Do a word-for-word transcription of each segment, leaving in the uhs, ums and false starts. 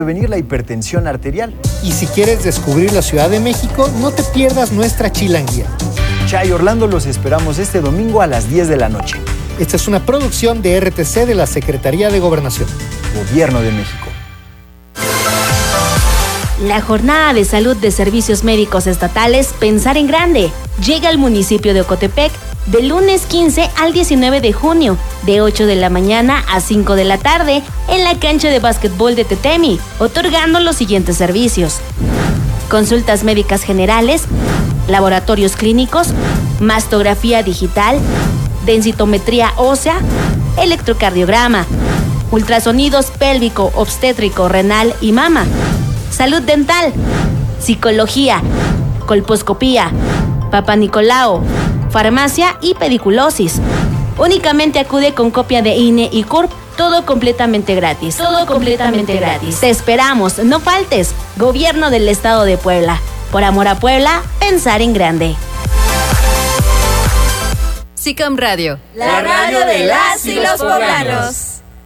prevenir la hipertensión arterial. Y si quieres descubrir la Ciudad de México, no te pierdas nuestra chilanguía. Chay Orlando, los esperamos este domingo a las diez de la noche. Esta es una producción de R T C de la Secretaría de Gobernación. Gobierno de México. La Jornada de Salud de Servicios Médicos Estatales Pensar en Grande llega al municipio de Ocotepec del lunes quince al diecinueve de junio, de ocho de la mañana a cinco de la tarde, en la cancha de básquetbol de Tetemi, otorgando los siguientes servicios: consultas médicas generales, laboratorios clínicos, mastografía digital, densitometría ósea, electrocardiograma, ultrasonidos pélvico, obstétrico, renal y mama, salud dental, psicología, colposcopía, papanicolao, farmacia y pediculosis. Únicamente acude con copia de I N E y C U R P, todo completamente gratis. Todo completamente gratis. Te esperamos, no faltes. Gobierno del Estado de Puebla. Por amor a Puebla, pensar en grande. SICOM Radio, la radio de las y los poblanos.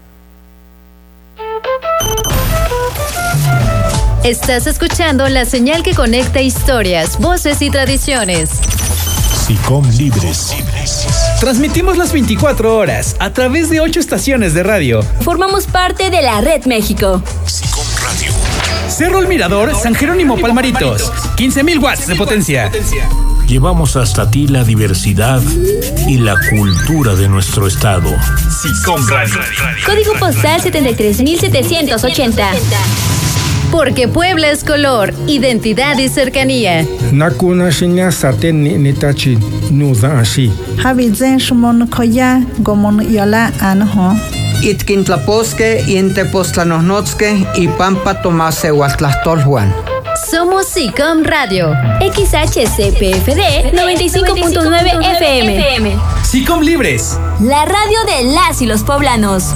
Estás escuchando la señal que conecta historias, voces y tradiciones. SICOM Libres. Transmitimos las veinticuatro horas a través de ocho estaciones de radio. Formamos parte de la Red México. SICOM Radio. Cerro El Mirador, San Jerónimo Palmaritos. quince mil watts de potencia. Llevamos hasta ti la diversidad y la cultura de nuestro estado. SICOM Radio. Código postal setenta y tres mil setecientos ochenta. Porque Puebla es color, identidad y cercanía. Nakuna shinya saten ni nitachi nuza ashi. Habizen shumon koya gomon yola anho. Itkintlaposque, Intepostlanosnotzque y Pampa Tomase Huatlastolhuan. Somos SICOM Radio. X H C P F D noventa y cinco punto nueve F M. SICOM Libres. La radio de las y los poblanos.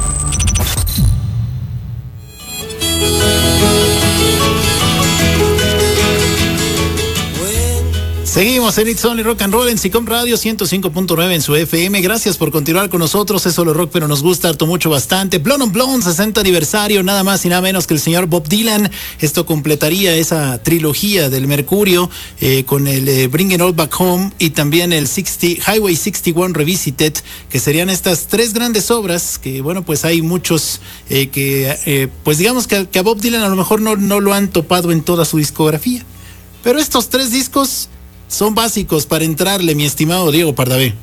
Seguimos en It's Only Rock and Roll en SICOM Radio ciento cinco punto nueve en su F M. Gracias por continuar con nosotros. Es solo rock, pero nos gusta harto mucho bastante. Blonde on Blonde, sesenta aniversario, nada más y nada menos que el señor Bob Dylan. Esto completaría esa trilogía del Mercurio eh, con el eh, Bring It All Back Home y también el sesenta, Highway sesenta y uno Revisited, que serían estas tres grandes obras que, bueno, pues hay muchos eh, que, eh, pues digamos que, que a Bob Dylan a lo mejor no, no lo han topado en toda su discografía. Pero estos tres discos son básicos para entrarle, mi estimado Diego Pardavé.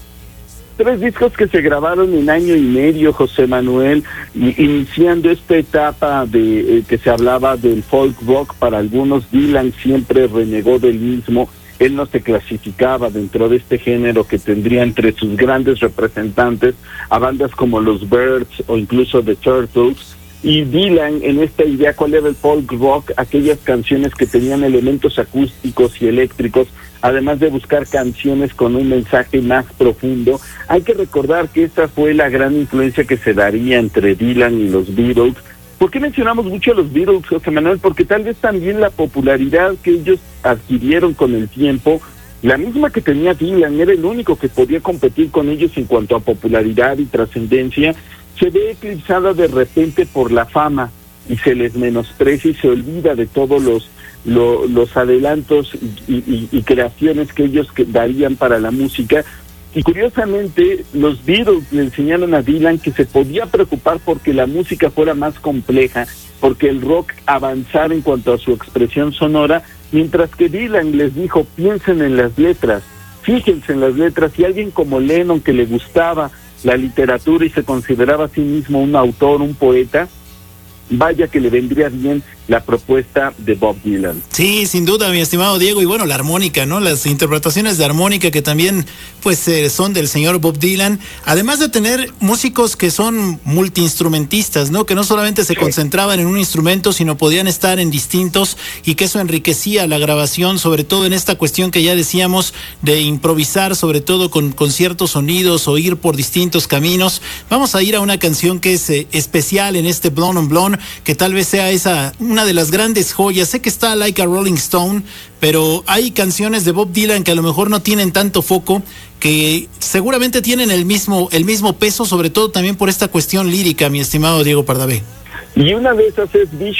Tres discos que se grabaron en año y medio, José Manuel, y, iniciando esta etapa de eh, que se hablaba del folk rock. Para algunos, Dylan siempre renegó del mismo. Él no se clasificaba dentro de este género, que tendría entre sus grandes representantes a bandas como los Byrds o incluso The Turtles. Y Dylan, en esta idea, ¿cuál era el folk rock? Aquellas canciones que tenían elementos acústicos y eléctricos, además de buscar canciones con un mensaje más profundo. Hay que recordar que esta fue la gran influencia que se daría entre Dylan y los Beatles. ¿Por qué mencionamos mucho a los Beatles, José Manuel? Porque tal vez también la popularidad que ellos adquirieron con el tiempo, la misma que tenía Dylan, era el único que podía competir con ellos en cuanto a popularidad y trascendencia, se ve eclipsada de repente por la fama y se les menosprecia y se olvida de todos los lo, los adelantos y, y, y creaciones que ellos que darían para la música. Y curiosamente los Beatles le enseñaron a Dylan que se podía preocupar porque la música fuera más compleja, porque el rock avanzara en cuanto a su expresión sonora, mientras que Dylan les dijo: piensen en las letras, fíjense en las letras. Y alguien como Lennon, que le gustaba la literatura y se consideraba a sí mismo un autor, un poeta, vaya que le vendría bien la propuesta de Bob Dylan. Sí, sin duda, mi estimado Diego. Y bueno, la armónica, ¿no? Las interpretaciones de armónica que también, pues, eh, son del señor Bob Dylan. Además de tener músicos que son multiinstrumentistas, ¿no? Que no solamente se sí. concentraban en un instrumento, sino podían estar en distintos, y que eso enriquecía la grabación, sobre todo en esta cuestión que ya decíamos de improvisar, sobre todo con, con ciertos sonidos o ir por distintos caminos. Vamos a ir a una canción que es eh, especial en este Blonde on Blonde, que tal vez sea esa una de las grandes joyas. Sé que está Like a Rolling Stone, pero hay canciones de Bob Dylan que a lo mejor no tienen tanto foco, que seguramente tienen el mismo el mismo peso, sobre todo también por esta cuestión lírica, mi estimado Diego Pardavé. Y una de esas es Bishop